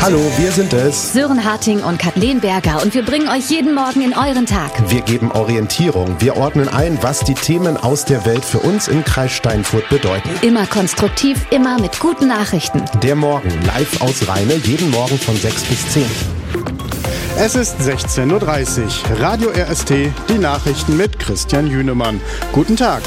Hallo, wir sind es. Sören Harting und Kathleen Berger und wir bringen euch jeden Morgen in euren Tag. Wir geben Orientierung, wir ordnen ein, was die Themen aus der Welt für uns im Kreis Steinfurt bedeuten. Immer konstruktiv, immer mit guten Nachrichten. Der Morgen live aus Rheine, jeden Morgen von 6 bis 10. Es ist 16.30 Uhr. Radio RST, die Nachrichten mit Christian Jünemann. Guten Tag.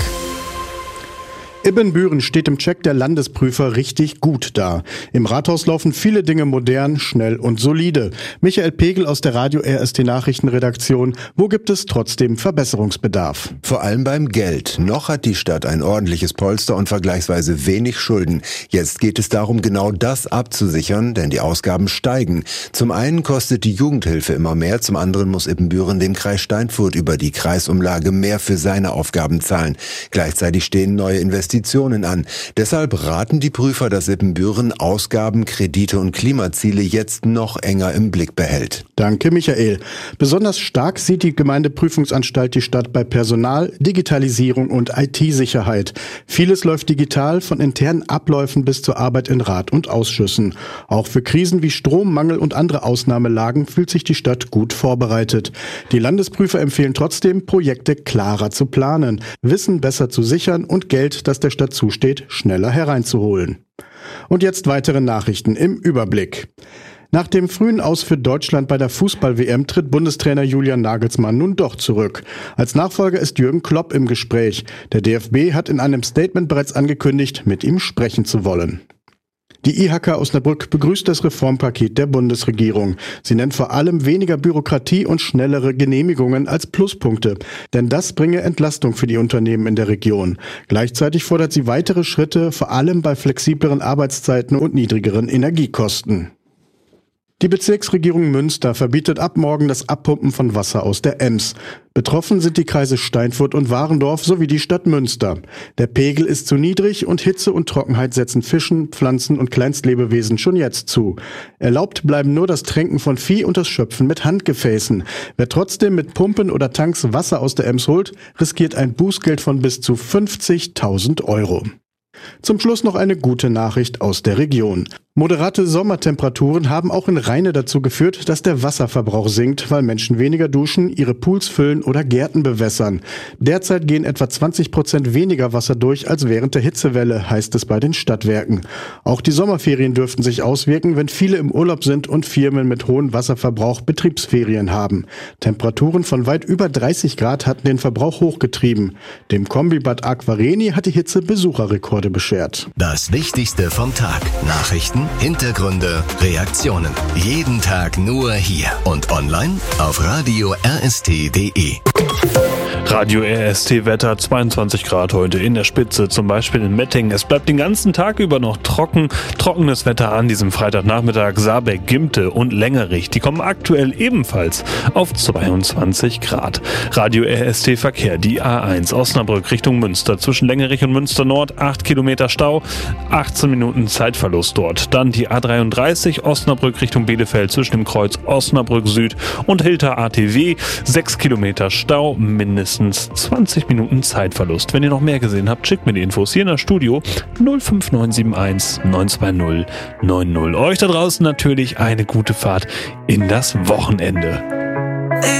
Ibbenbüren steht im Check der Landesprüfer richtig gut da. Im Rathaus laufen viele Dinge modern, schnell und solide. Michael Pegel aus der Radio RST Nachrichtenredaktion. Wo gibt es trotzdem Verbesserungsbedarf? Vor allem beim Geld. Noch hat die Stadt ein ordentliches Polster und vergleichsweise wenig Schulden. Jetzt geht es darum, genau das abzusichern, denn die Ausgaben steigen. Zum einen kostet die Jugendhilfe immer mehr, zum anderen muss Ibbenbüren dem Kreis Steinfurt über die Kreisumlage mehr für seine Aufgaben zahlen. Gleichzeitig stehen neue Investitionen an. Deshalb raten die Prüfer, dass Ibbenbüren Ausgaben, Kredite und Klimaziele jetzt noch enger im Blick behält. Danke, Michael. Besonders stark sieht die Gemeindeprüfungsanstalt die Stadt bei Personal, Digitalisierung und IT-Sicherheit. Vieles läuft digital, von internen Abläufen bis zur Arbeit in Rat und Ausschüssen. Auch für Krisen wie Strommangel und andere Ausnahmelagen fühlt sich die Stadt gut vorbereitet. Die Landesprüfer empfehlen trotzdem, Projekte klarer zu planen, Wissen besser zu sichern und Geld, das der Stadt zusteht, schneller hereinzuholen. Und jetzt weitere Nachrichten im Überblick. Nach dem frühen Aus für Deutschland bei der Fußball-WM tritt Bundestrainer Julian Nagelsmann nun doch zurück. Als Nachfolger ist Jürgen Klopp im Gespräch. Der DFB hat in einem Statement bereits angekündigt, mit ihm sprechen zu wollen. Die IHK Osnabrück begrüßt das Reformpaket der Bundesregierung. Sie nennt vor allem weniger Bürokratie und schnellere Genehmigungen als Pluspunkte. Denn das bringe Entlastung für die Unternehmen in der Region. Gleichzeitig fordert sie weitere Schritte, vor allem bei flexibleren Arbeitszeiten und niedrigeren Energiekosten. Die Bezirksregierung Münster verbietet ab morgen das Abpumpen von Wasser aus der Ems. Betroffen sind die Kreise Steinfurt und Warendorf sowie die Stadt Münster. Der Pegel ist zu niedrig und Hitze und Trockenheit setzen Fischen, Pflanzen und Kleinstlebewesen schon jetzt zu. Erlaubt bleiben nur das Tränken von Vieh und das Schöpfen mit Handgefäßen. Wer trotzdem mit Pumpen oder Tanks Wasser aus der Ems holt, riskiert ein Bußgeld von bis zu 50.000 Euro. Zum Schluss noch eine gute Nachricht aus der Region. Moderate Sommertemperaturen haben auch in Rheine dazu geführt, dass der Wasserverbrauch sinkt, weil Menschen weniger duschen, ihre Pools füllen oder Gärten bewässern. Derzeit gehen etwa 20% weniger Wasser durch als während der Hitzewelle, heißt es bei den Stadtwerken. Auch die Sommerferien dürften sich auswirken, wenn viele im Urlaub sind und Firmen mit hohem Wasserverbrauch Betriebsferien haben. Temperaturen von weit über 30 Grad hatten den Verbrauch hochgetrieben. Dem Kombibad Aquareni hat die Hitze Besucherrekorde beschert. Das Wichtigste vom Tag. Nachrichten, Hintergründe, Reaktionen. Jeden Tag nur hier und online auf radio rst.de. Radio RST Wetter, 22 Grad heute in der Spitze, zum Beispiel in Mettingen. Es bleibt den ganzen Tag über noch trockenes Wetter an diesem Freitagnachmittag. Saarbeck, Gimte und Längerich, die kommen aktuell ebenfalls auf 22 Grad. Radio RST Verkehr, die A1 Osnabrück Richtung Münster, zwischen Längerich und Münster Nord, 8 Kilometer Stau, 18 Minuten Zeitverlust dort. Dann die A33 Osnabrück Richtung Bielefeld, zwischen dem Kreuz Osnabrück Süd und Hilter ATW, 6 Kilometer Stau, mindestens 20 Minuten Zeitverlust. Wenn ihr noch mehr gesehen habt, schickt mir die Infos hier in das Studio 05971 920 90. Euch da draußen natürlich eine gute Fahrt in das Wochenende.